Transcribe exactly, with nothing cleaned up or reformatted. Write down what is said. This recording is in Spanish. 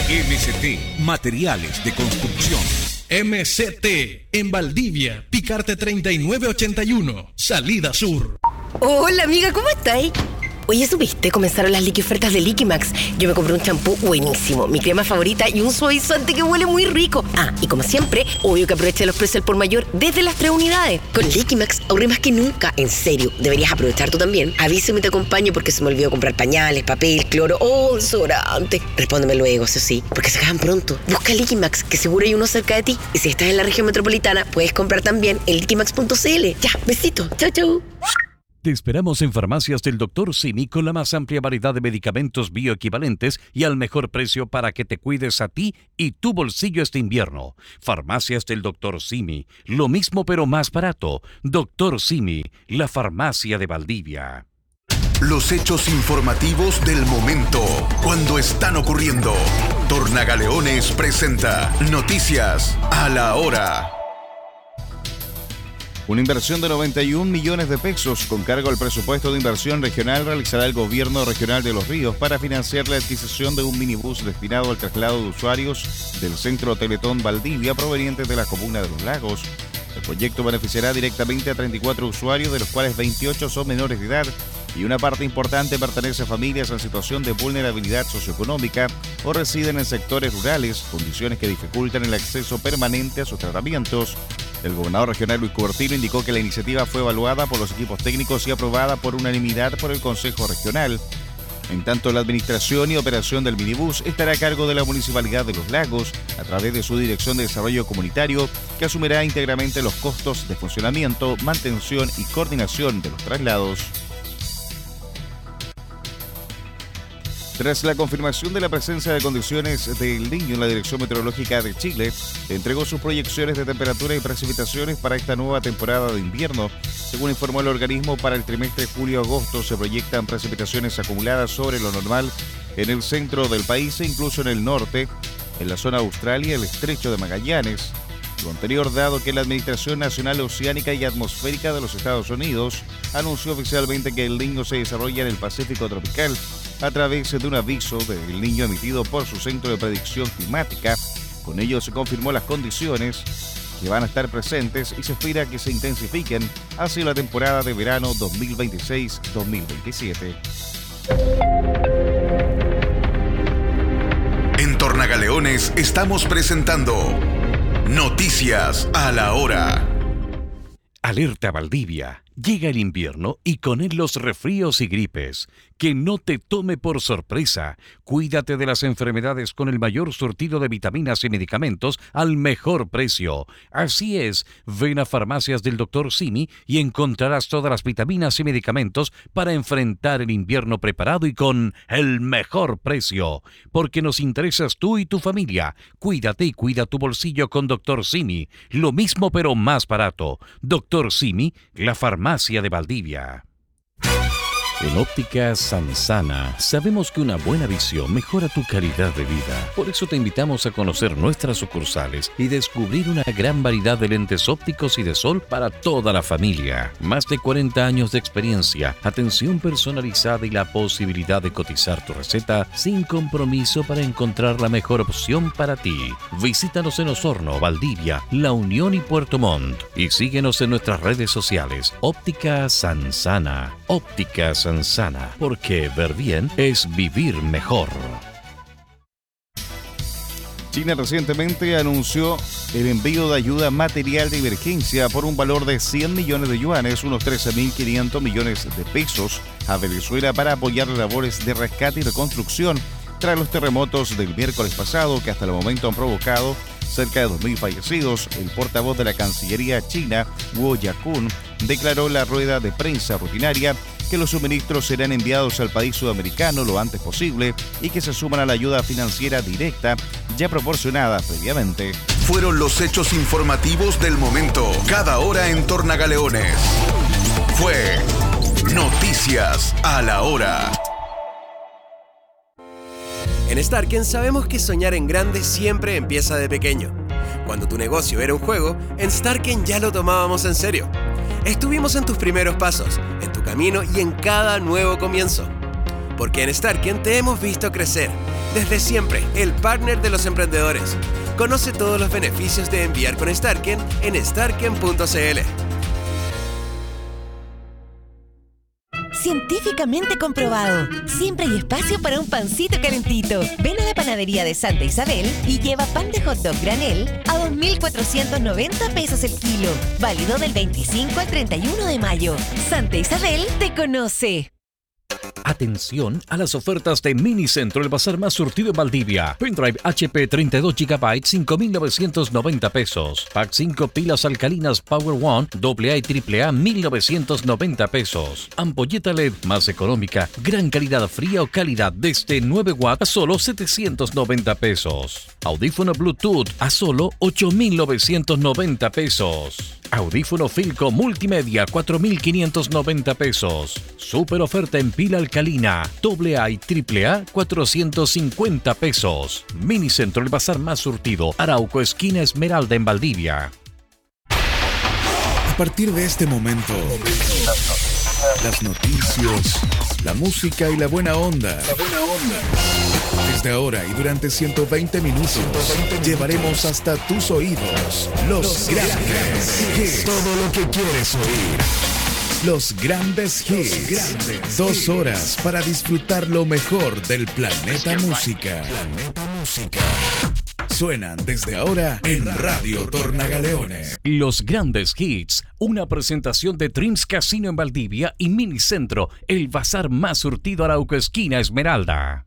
M C T, materiales de construcción. M C T, en Valdivia, Picarte treinta y nueve ochenta y uno, salida sur. Hola amiga, ¿cómo estáis? Oye, ¿supiste? Comenzaron las liqui ofertas de Liquimax. Yo me compré un champú buenísimo, mi crema favorita y un suavizante que huele muy rico. Ah, y como siempre, obvio que aproveché los precios al por mayor desde las tres unidades. Con Liquimax ahorré más que nunca. En serio, deberías aprovechar tú también. Avísame y te acompaño porque se me olvidó comprar pañales, papel, cloro o oh, desodorante. Respóndeme luego, eso sí, porque se acaban pronto. Busca Liquimax, que seguro hay uno cerca de ti. Y si estás en la región metropolitana, puedes comprar también en liquimax punto c l. Ya, besito. Chau, chau. Te esperamos en Farmacias del doctor Simi con la más amplia variedad de medicamentos bioequivalentes y al mejor precio para que te cuides a ti y tu bolsillo este invierno. Farmacias del doctor Simi, lo mismo pero más barato. doctor Simi, la farmacia de Valdivia. Los hechos informativos del momento, cuando están ocurriendo. Tornagaleones presenta Noticias a la Hora. Una inversión de noventa y un millones de pesos con cargo al presupuesto de inversión regional realizará el gobierno regional de Los Ríos para financiar la adquisición de un minibús destinado al traslado de usuarios del Centro Teletón Valdivia provenientes de la comuna de Los Lagos. El proyecto beneficiará directamente a treinta y cuatro usuarios, de los cuales veintiocho son menores de edad y una parte importante pertenece a familias en situación de vulnerabilidad socioeconómica o residen en sectores rurales, condiciones que dificultan el acceso permanente a sus tratamientos. El gobernador regional Luis Cubertino indicó que la iniciativa fue evaluada por los equipos técnicos y aprobada por unanimidad por el Consejo Regional. En tanto, la administración y operación del minibús estará a cargo de la Municipalidad de Los Lagos a través de su Dirección de Desarrollo Comunitario, que asumirá íntegramente los costos de funcionamiento, mantención y coordinación de los traslados. Tras la confirmación de la presencia de condiciones del Niño, la Dirección Meteorológica de Chile entregó sus proyecciones de temperatura y precipitaciones para esta nueva temporada de invierno. Según informó el organismo, para el trimestre julio-agosto se proyectan precipitaciones acumuladas sobre lo normal en el centro del país e incluso en el norte, en la zona austral y el estrecho de Magallanes. Lo anterior dado que la Administración Nacional Oceánica y Atmosférica de los Estados Unidos anunció oficialmente que el Niño se desarrolla en el Pacífico tropical a través de un aviso del Niño emitido por su Centro de Predicción Climática. Con ello se confirmó las condiciones que van a estar presentes y se espera que se intensifiquen hacia la temporada de verano dos mil veintiséis dos mil veintisiete. En Tornagaleones estamos presentando Noticias a la Hora. Alerta Valdivia. Llega el invierno y con él los resfríos y gripes. Que no te tome por sorpresa. Cuídate de las enfermedades con el mayor surtido de vitaminas y medicamentos al mejor precio. Así es, ven a Farmacias del doctor Simi y encontrarás todas las vitaminas y medicamentos para enfrentar el invierno preparado y con el mejor precio. Porque nos interesas tú y tu familia. Cuídate y cuida tu bolsillo con doctor Simi. Lo mismo pero más barato. doctor Simi, la farmacia de Valdivia. En Óptica Sansana sabemos que una buena visión mejora tu calidad de vida. Por eso te invitamos a conocer nuestras sucursales y descubrir una gran variedad de lentes ópticos y de sol para toda la familia. Más de cuarenta años de experiencia, atención personalizada y la posibilidad de cotizar tu receta sin compromiso para encontrar la mejor opción para ti. Visítanos en Osorno, Valdivia, La Unión y Puerto Montt. Y síguenos en nuestras redes sociales. Óptica Sansana. Óptica Sansana. Sana, porque ver bien es vivir mejor. China recientemente anunció el envío de ayuda material de emergencia por un valor de cien millones de yuanes, unos trece mil quinientos millones de pesos, a Venezuela para apoyar labores de rescate y reconstrucción tras los terremotos del miércoles pasado, que hasta el momento han provocado cerca de dos mil fallecidos. El portavoz de la Cancillería china, Guo Yakun, declaró en la rueda de prensa rutinaria que los suministros serán enviados al país sudamericano lo antes posible y que se suman a la ayuda financiera directa ya proporcionada previamente. Fueron los hechos informativos del momento, cada hora en Tornagaleones. Fue Noticias a la Hora. En Starken sabemos que soñar en grande siempre empieza de pequeño. Cuando tu negocio era un juego, en Starken ya lo tomábamos en serio. Estuvimos en tus primeros pasos, en tu camino y en cada nuevo comienzo. Porque en Starken te hemos visto crecer Desde siempre, el partner de los emprendedores. Conoce todos los beneficios de enviar con Starken en starken punto c l. Científicamente comprobado. Siempre hay espacio para un pancito calentito. Ven a la panadería de Santa Isabel y lleva pan de hot dog granel a dos mil cuatrocientos noventa pesos el kilo. Válido del veinticinco al treinta y uno de mayo. Santa Isabel te conoce. Atención a las ofertas de Minicentro, el bazar más surtido en Valdivia. Pendrive H P treinta y dos gigabytes, cinco mil novecientos noventa pesos. Pack cinco pilas alcalinas Power One, doble A y triple A, mil novecientos noventa pesos. Ampolleta L E D más económica, gran calidad fría o calidad desde nueve watts a solo setecientos noventa pesos. Audífono Bluetooth a solo ocho mil novecientos noventa pesos. Audífono Filco Multimedia, cuatro mil quinientos noventa pesos. Super oferta en pila alcalina, doble A y triple A, cuatrocientos cincuenta pesos. Minicentro, el bazar más surtido, Arauco, esquina Esmeralda en Valdivia. A partir de este momento, las noticias, la música y la buena onda. La buena onda. Desde ahora y durante ciento veinte minutos, llevaremos hasta tus oídos los, los grandes hits. Todo lo que quieres oír. Los grandes hits. Grandes Dos hits. Horas para disfrutar lo mejor del planeta música. Planeta música. Suenan desde ahora en Radio Tornagaleones. Los grandes hits, una presentación de Dreams Casino en Valdivia y Minicentro, el bazar más surtido Arauco, esquina Esmeralda.